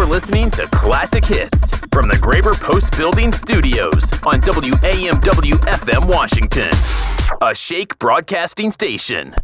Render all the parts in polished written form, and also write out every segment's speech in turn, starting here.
You're listening to Classic Hits from the Graber Post Building Studios on WAMW FM Washington, a Shake broadcasting station.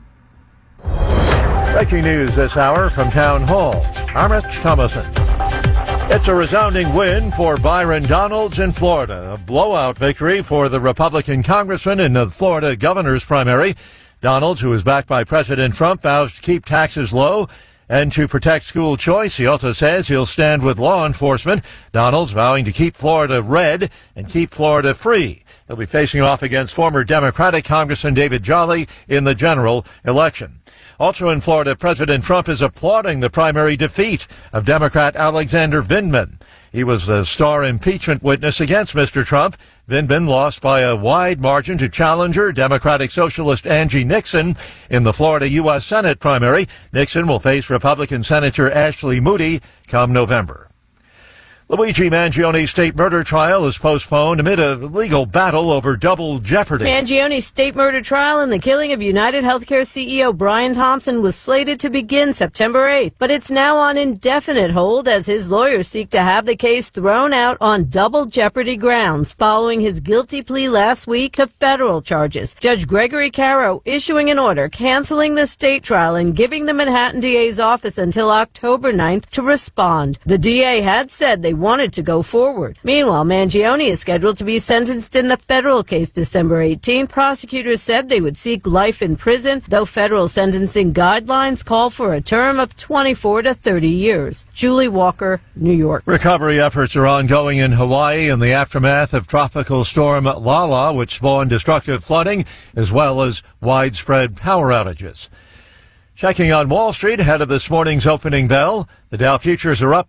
Breaking news this hour from Town Hall. I'm Rich Thomason. It's a resounding win for Byron Donalds in Florida. A blowout victory for the Republican congressman in the Florida governor's primary. Donalds, who is backed by President Trump, vows to keep taxes low and to protect school choice. He also says he'll stand with law enforcement. Donalds vowing to keep Florida red and keep Florida free. He'll be facing off against former Democratic Congressman David Jolly in the general election. Also in Florida, President Trump is applauding the primary defeat of Democrat Alexander Vindman. He was the star impeachment witness against Mr. Trump. Vindman lost by a wide margin to challenger Democratic Socialist Angie Nixon in the Florida U.S. Senate primary. Nixon will face Republican Senator Ashley Moody come November. Luigi Mangioni's state murder trial is postponed amid a legal battle over double jeopardy. Mangioni's state murder trial and the killing of United Healthcare CEO Brian Thompson was slated to begin September 8th, but it's now on indefinite hold as his lawyers seek to have the case thrown out on double jeopardy grounds following his guilty plea last week to federal charges. Judge Gregory Caro issuing an order canceling the state trial and giving the Manhattan DA's office until October 9th to respond. The DA had said they wanted to go forward. Meanwhile, Mangioni is scheduled to be sentenced in the federal case December 18th. Prosecutors said they would seek life in prison, though federal sentencing guidelines call for a term of 24 to 30 years. Julie Walker, New York. Recovery efforts are ongoing in Hawaii in the aftermath of Tropical Storm Lala, which spawned destructive flooding as well as widespread power outages. Checking on Wall Street ahead of this morning's opening bell, the Dow futures are up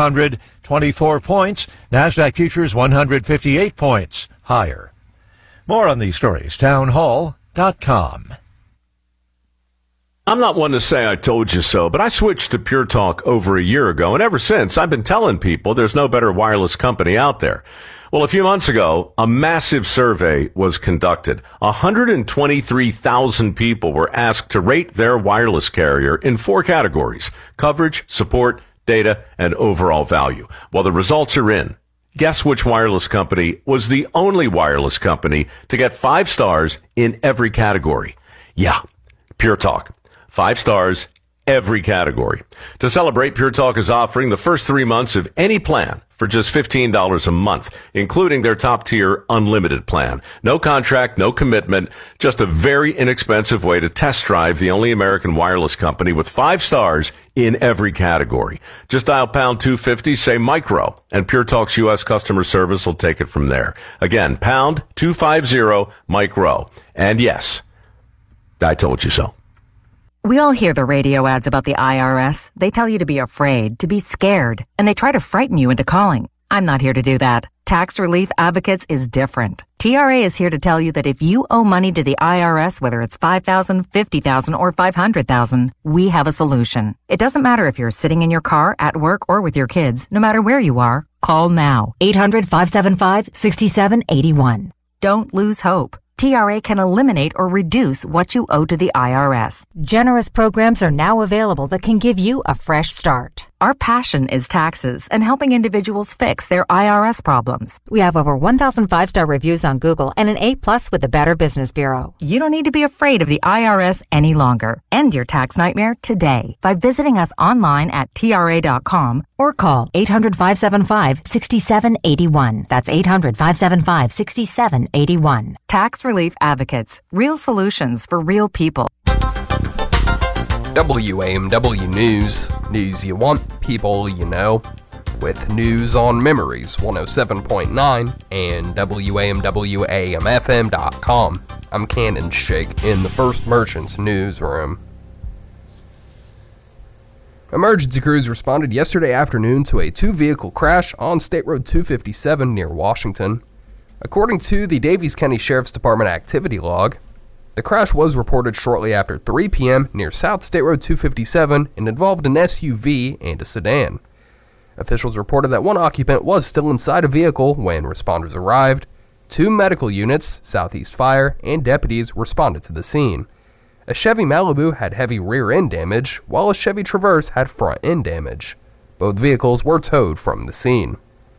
324 points. NASDAQ futures 158 points higher. More on these stories, townhall.com. I'm not one to say I told you so, but I switched to Pure Talk over a year ago, and ever since, I've been telling people there's no better wireless company out there. Well, a few months ago, a massive survey was conducted. 123,000 people were asked to rate their wireless carrier in 4 categories: coverage, support, data, and overall value. Well, the results are in. Guess which wireless company was the only wireless company to get 5 stars in every category? Yeah, Pure Talk. 5 stars, every category. To celebrate, Pure Talk is offering the first 3 months of any plan for just $15 a month, including their top-tier unlimited plan. No contract, no commitment, just a very inexpensive way to test drive the only American wireless company with 5 stars in every category. Just dial pound 250, say micro, and Pure Talk's U.S. customer service will take it from there. Again, pound 250 micro. And yes, I told you so. We all hear the radio ads about the IRS. They tell you to be afraid, to be scared, and they try to frighten you into calling. I'm not here to do that. Tax Relief Advocates is different. TRA is here to tell you that if you owe money to the IRS, whether it's $5,000, $50,000, or $500,000, we have a solution. It doesn't matter if you're sitting in your car, at work, or with your kids. No matter where you are, call now. 800-575-6781. Don't lose hope. TRA can eliminate or reduce what you owe to the IRS. Generous programs are now available that can give you a fresh start. Our passion is taxes and helping individuals fix their IRS problems. We have over 1,000 5-star reviews on Google and an A+ with the Better Business Bureau. You don't need to be afraid of the IRS any longer. End your tax nightmare today by visiting us online at TRA.com or call 800-575-6781. That's 800-575-6781. Tax Relief Advocates. Real solutions for real people. WAMW News. News you want, people you know. With news on Memories 107.9 and WAMWAMFM.com. I'm Cannon Shake in the First Merchants newsroom. Emergency crews responded yesterday afternoon to a 2-vehicle crash on State Road 257 near Washington. According to the Daviess County Sheriff's Department activity log, the crash was reported shortly after 3 p.m. near South State Road 257 and involved an SUV and a sedan. Officials reported that one occupant was still inside a vehicle when responders arrived. 2 medical units, Southeast Fire, and deputies responded to the scene. A Chevy Malibu had heavy rear end damage, while a Chevy Traverse had front end damage. Both vehicles were towed from the scene.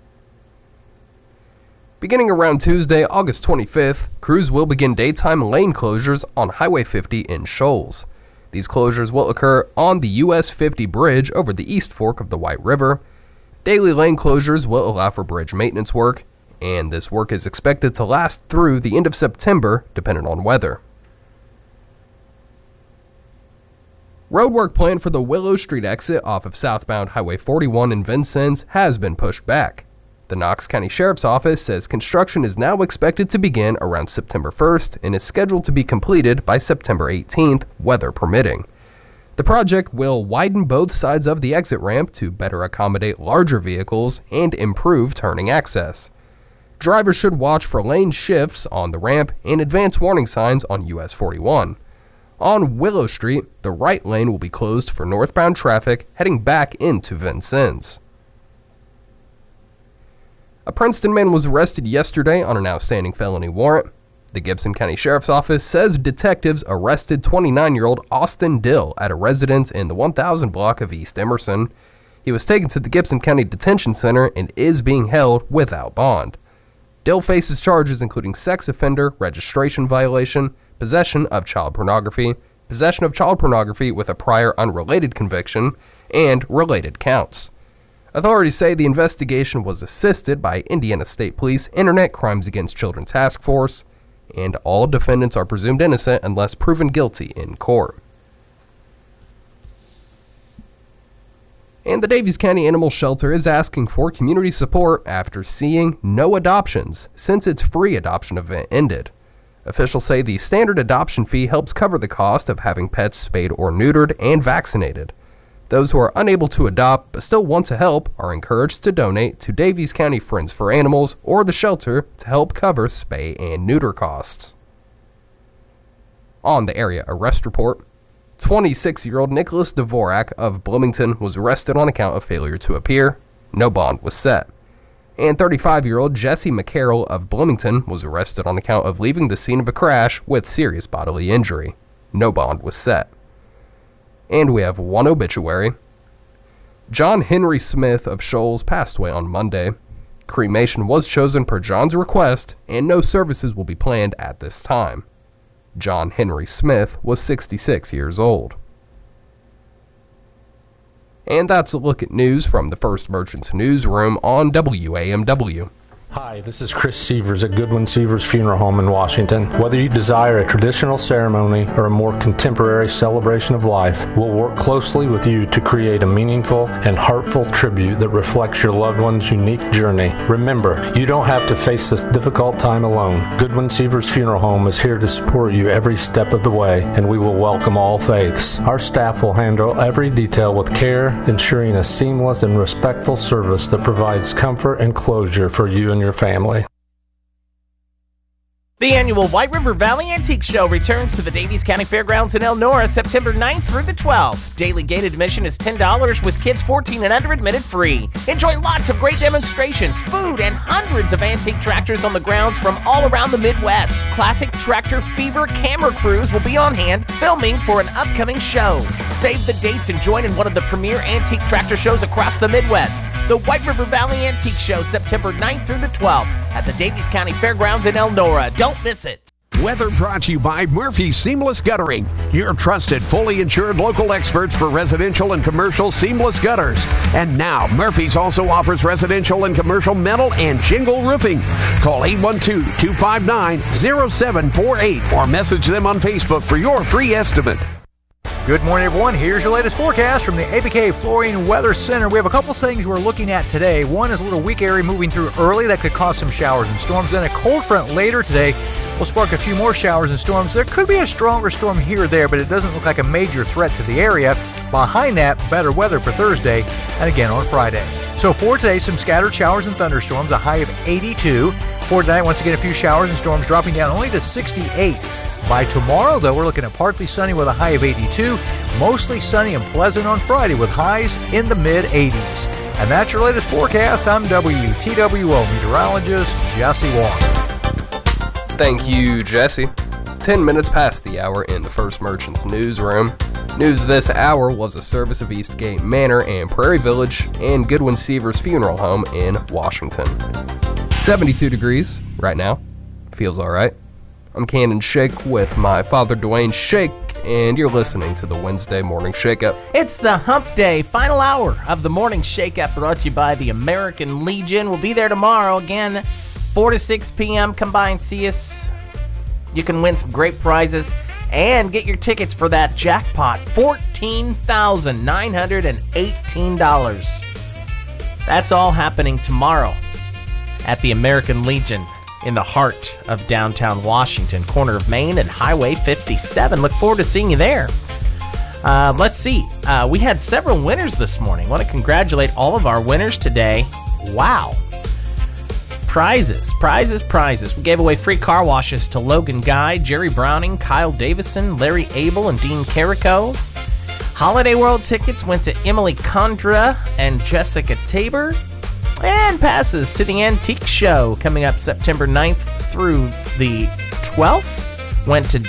Beginning around Tuesday, August 25th, crews will begin daytime lane closures on Highway 50 in Shoals. These closures will occur on the US 50 bridge over the East Fork of the White River. Daily lane closures will allow for bridge maintenance work, and this work is expected to last through the end of September, depending on weather. Roadwork planned for the Willow Street exit off of southbound Highway 41 in Vincennes has been pushed back. The Knox County Sheriff's Office says construction is now expected to begin around September 1st and is scheduled to be completed by September 18th, weather permitting. The project will widen both sides of the exit ramp to better accommodate larger vehicles and improve turning access. Drivers should watch for lane shifts on the ramp and advance warning signs on US 41. On Willow Street, the right lane will be closed for northbound traffic heading back into Vincennes. A Princeton man was arrested yesterday on an outstanding felony warrant. The Gibson County Sheriff's Office says detectives arrested 29-year-old Austin Dill at a residence in the 1000 block of East Emerson. He was taken to the Gibson County Detention Center and is being held without bond. Dill faces charges including sex offender registration violation, possession of child pornography with a prior unrelated conviction, and related counts. Authorities say the investigation was assisted by Indiana State Police Internet Crimes Against Children Task Force, and all defendants are presumed innocent unless proven guilty in court. And the Daviess County Animal Shelter is asking for community support after seeing no adoptions since its free adoption event ended. Officials say the standard adoption fee helps cover the cost of having pets spayed or neutered and vaccinated. Those who are unable to adopt but still want to help are encouraged to donate to Daviess County Friends for Animals or the shelter to help cover spay and neuter costs. On the area arrest report, 26-year-old Nicholas Dvorak of Bloomington was arrested on account of failure to appear. No bond was set. And 35-year-old Jesse McCarroll of Bloomington was arrested on account of leaving the scene of a crash with serious bodily injury. No bond was set. And we have one obituary. John Henry Smith of Shoals passed away on Monday. Cremation was chosen per John's request, and no services will be planned at this time. John Henry Smith was 66 years old. And that's a look at news from the First Merchants Newsroom on WAMW. Hi, this is Chris Sievers at Goodwin Sievers Funeral Home in Washington. Whether you desire a traditional ceremony or a more contemporary celebration of life, we'll work closely with you to create a meaningful and heartful tribute that reflects your loved one's unique journey. Remember, you don't have to face this difficult time alone. Goodwin Sievers Funeral Home is here to support you every step of the way, and we will welcome all faiths. Our staff will handle every detail with care, ensuring a seamless and respectful service that provides comfort and closure for you and your family. The annual White River Valley Antique Show returns to the Daviess County Fairgrounds in Elnora September 9th through the 12th. Daily gated admission is $10 with kids 14 and under admitted free. Enjoy lots of great demonstrations, food, and hundreds of antique tractors on the grounds from all around the Midwest. Classic Tractor Fever camera crews will be on hand filming for an upcoming show. Save the dates and join in one of the premier antique tractor shows across the Midwest. The White River Valley Antique Show September 9th through the 12th at the Daviess County Fairgrounds in Elnora. Don't miss it. Weather brought to you by Murphy's Seamless Guttering, your trusted, fully insured local experts for residential and commercial seamless gutters. And now, Murphy's also offers residential and commercial metal and shingle roofing. Call 812-259-0748 or message them on Facebook for your free estimate. Good morning, everyone. Here's your latest forecast from the ABK Flooring Weather Center. We have a couple things we're looking at today. One is a little weak area moving through early that could cause some showers and storms. Then a cold front later today will spark a few more showers and storms. There could be a stronger storm here or there, but it doesn't look like a major threat to the area. Behind that, better weather for Thursday and again on Friday. So for today, some scattered showers and thunderstorms, a high of 82. For tonight, once again, a few showers and storms dropping down only to 68. By tomorrow, though, we're looking at partly sunny with a high of 82, mostly sunny and pleasant on Friday with highs in the mid-80s. And that's your latest forecast. I'm WTWO meteorologist Jesse Wong. Thank you, Jesse. 10 minutes past the hour in the First Merchants newsroom. News this hour was a service of Eastgate Manor and Prairie Village and Goodwin Seavers Funeral Home in Washington. 72 degrees right now. Feels all right. I'm Cannon Shake with my father Dwayne Shake, and you're listening to the Wednesday Morning Shakeup. It's the Hump Day, final hour of the Morning Shakeup, brought to you by the American Legion. We'll be there tomorrow again, 4 to 6 p.m. Come by and see us. You can win some great prizes and get your tickets for that jackpot, $14,918. That's all happening tomorrow at the American Legion in the heart of downtown Washington, corner of Main and Highway 57. Look forward to seeing you there. Let's see. We had several winners this morning. Want to congratulate all of our winners today. Wow. Prizes. We gave away free car washes to Logan Guy, Jerry Browning, Kyle Davison, Larry Abel, and Dean Carrico. Holiday World tickets went to Emily Condra and Jessica Tabor. And passes to the Antique Show coming up September 9th through the 12th went to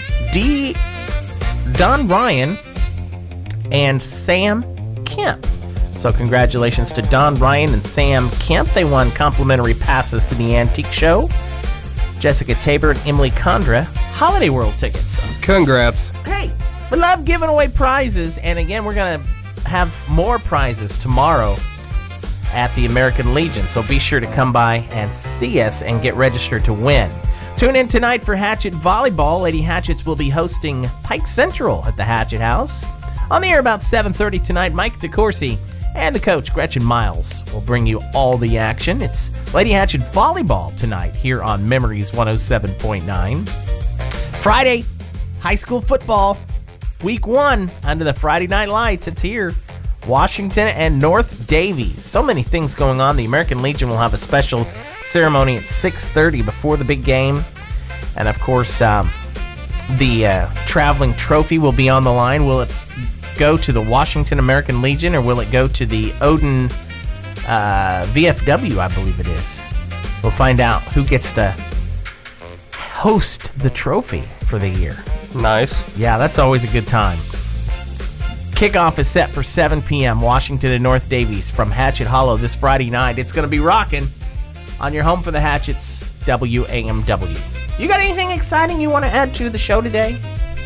Don Ryan and Sam Kemp. So congratulations to Don Ryan and Sam Kemp. They won complimentary passes to the Antique Show. Jessica Tabor and Emily Condra, Holiday World tickets. Congrats. Hey, we love giving away prizes. And again, we're going to have more prizes tomorrow at the American Legion, so be sure to come by and see us and get registered to win. Tune in tonight for Hatchet Volleyball. Lady Hatchets will be hosting Pike Central at the Hatchet House. On the air about 7:30 tonight, Mike DeCourcy and the coach, Gretchen Miles, will bring you all the action. It's Lady Hatchet Volleyball tonight here on Memories 107.9. Friday, high school football, week 1 under the Friday Night Lights. It's here. Washington and North Davies. So many things going on. The American Legion will have a special ceremony at 6:30 before the big game. And, of course, the traveling trophy will be on the line. Will it go to the Washington American Legion, or will it go to the Odin VFW, I believe it is? We'll find out who gets to host the trophy for the year. Nice. Yeah, that's always a good time. Kickoff is set for 7 p.m. Washington and North Davies from Hatchet Hollow this Friday night. It's going to be rocking on your home for the Hatchets, WAMW. You got anything exciting you want to add to the show today?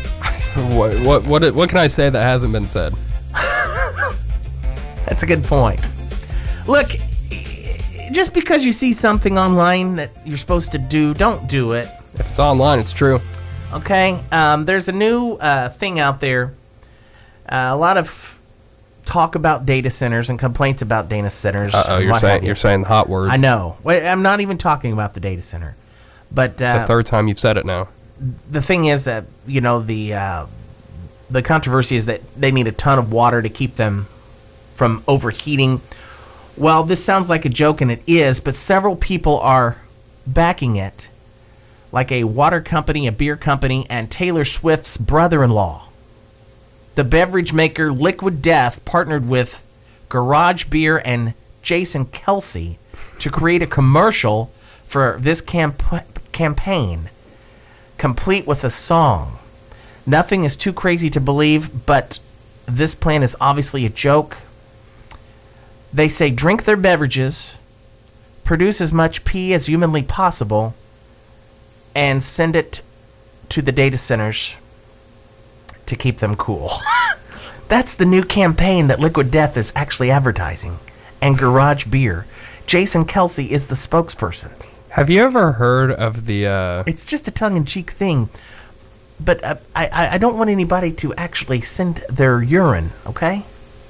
What can I say that hasn't been said? That's a good point. Look, just because you see something online that you're supposed to do, don't do it. If it's online, it's true. Okay, there's a new thing out there. A lot of talk about data centers and complaints about data centers. You're saying the hot word. I know. I'm not even talking about the data center. But it's the third time you've said it now. The thing is that, you know, the controversy is that they need a ton of water to keep them from overheating. Well, this sounds like a joke, and it is, but several people are backing it, like a water company, a beer company, and Taylor Swift's brother-in-law. The beverage maker Liquid Death partnered with Garage Beer and Jason Kelsey to create a commercial for this campaign, complete with a song. Nothing is too crazy to believe, but this plan is obviously a joke. They say drink their beverages, produce as much pee as humanly possible, and send it to the data centers to keep them cool. That's the new campaign that Liquid Death is actually advertising. And Garage Beer. Jason Kelsey is the spokesperson. Have you ever heard of the... It's just a tongue-in-cheek thing. But I don't want anybody to actually send their urine, okay?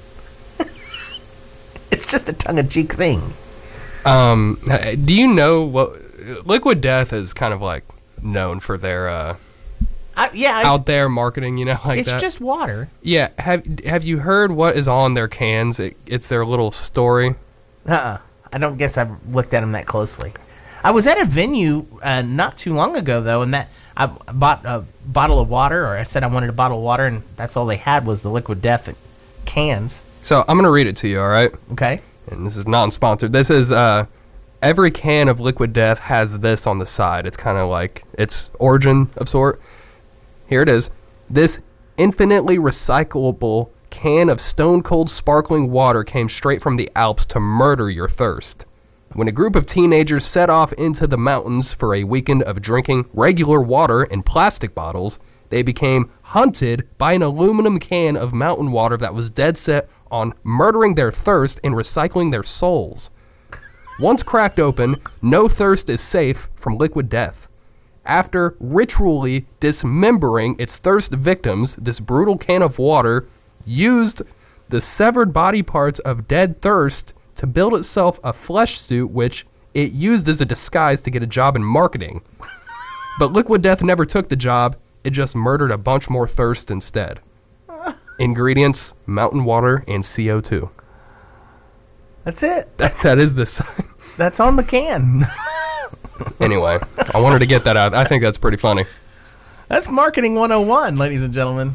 It's just a tongue-in-cheek thing. Do you know what... Liquid Death is kind of like known for their... out there marketing, you know, like it's that. It's just water. Yeah. Have you heard what is on their cans? It's their little story. I don't guess I've looked at them that closely. I was at a venue not too long ago, though, and that I bought a bottle of water, or I said I wanted a bottle of water, and that's all they had was the Liquid Death cans. So I'm going to read it to you, all right? Okay. And this is non-sponsored. This is... every can of Liquid Death has this on the side. It's kind of like its origin of sort. Here it is. This infinitely recyclable can of stone-cold sparkling water came straight from the Alps to murder your thirst. When a group of teenagers set off into the mountains for a weekend of drinking regular water in plastic bottles, they became hunted by an aluminum can of mountain water that was dead set on murdering their thirst and recycling their souls. Once cracked open, no thirst is safe from liquid death. After ritually dismembering its thirst victims, this brutal can of water used the severed body parts of dead thirst to build itself a flesh suit, which it used as a disguise to get a job in marketing. But Liquid Death never took the job. It just murdered a bunch more thirst instead. Ingredients, mountain water, and CO2. That's it. That is the sign. That's on the can. Anyway, I wanted to get that out. I think that's pretty funny. That's marketing 101, ladies and gentlemen.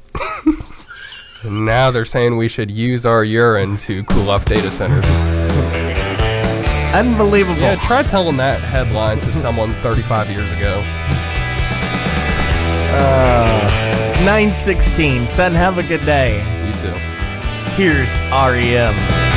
And now they're saying we should use our urine to cool off data centers. Unbelievable. Yeah, try telling that headline to someone 35 years ago. 9:16. Son, have a good day. You too. Here's REM.